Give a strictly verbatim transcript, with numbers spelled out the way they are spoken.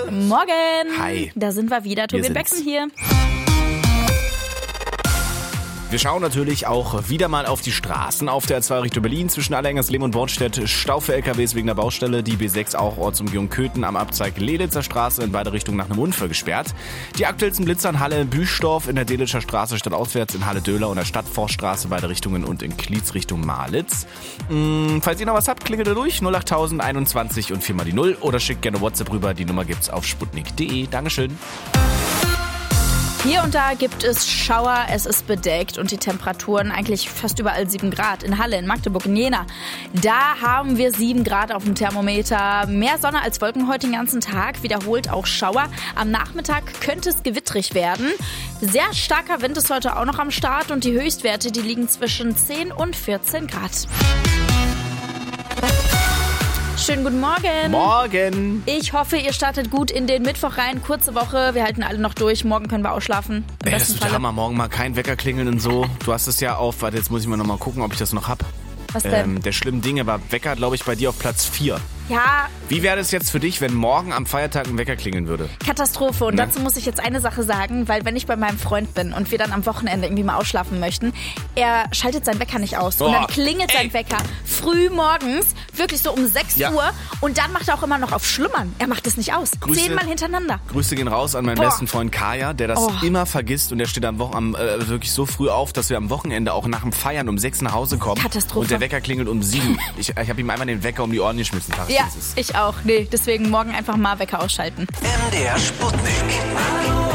Morgen. Hi. Da sind wir wieder. Tobi Becksen hier. Wir schauen natürlich auch wieder mal auf die Straßen auf der A zwei Richtung Berlin zwischen Allerhengersleben und Bornstedt. Stau für L K Ws wegen der Baustelle. Die B sechs auch Ortsumgehung Köthen am Abzweig Lelitzer Straße in beide Richtungen nach einem Unfall gesperrt. Die aktuellsten Blitzer in Halle in Büstorf, in der Delitzscher Straße stadtauswärts, in Halle-Döhler und der Stadtforststraße beide Richtungen und in Klietz Richtung Malitz. Hm, falls ihr noch was habt, klingelt ihr durch null achttausend einundzwanzig und vier mal die null oder schickt gerne WhatsApp rüber. Die Nummer gibt's auf sputnik punkt de. Dankeschön. Hier und da gibt es Schauer, es ist bedeckt und die Temperaturen eigentlich fast überall sieben Grad. In Halle, in Magdeburg, in Jena, da haben wir sieben Grad auf dem Thermometer. Mehr Sonne als Wolken heute den ganzen Tag, wiederholt auch Schauer. Am Nachmittag könnte es gewittrig werden. Sehr starker Wind ist heute auch noch am Start und die Höchstwerte, die liegen zwischen zehn und vierzehn Grad. Schönen guten Morgen. Morgen. Ich hoffe, ihr startet gut in den Mittwoch rein. Kurze Woche, wir halten alle noch durch. Morgen können wir ausschlafen. Ey, das ist der Hammer. Morgen mal kein Wecker klingeln und so. Du hast es ja auf, warte, jetzt muss ich mal nochmal gucken, ob ich das noch hab. Was denn? Ähm, der schlimmen Dinge war Wecker, glaube ich, bei dir auf Platz vier. Ja. Wie wäre das jetzt für dich, wenn morgen am Feiertag ein Wecker klingeln würde? Katastrophe. Und Ne? dazu muss ich jetzt eine Sache sagen, weil wenn ich bei meinem Freund bin und wir dann am Wochenende irgendwie mal ausschlafen möchten, er schaltet seinen Wecker nicht aus. Oh, und dann klingelt ey. sein Wecker früh morgens, wirklich so um sechs Ja. Uhr. Und dann macht er auch immer noch auf Schlummern. Er macht es nicht aus. Grüße. Zehnmal hintereinander. Grüße gehen raus an meinen Boah. besten Freund Kaya, der das Oh. immer vergisst und der steht am Wochen am, äh, wirklich so früh auf, dass wir am Wochenende auch nach dem Feiern um sechs nach Hause kommen. Katastrophe. Und der Wecker klingelt um sieben. Ich, ich habe ihm einmal den Wecker um die Ohren geschmissen. Sag ich, Ja, wie es ist. ich auch. Nee, deswegen morgen einfach mal Wecker ausschalten. M D R Sputnik.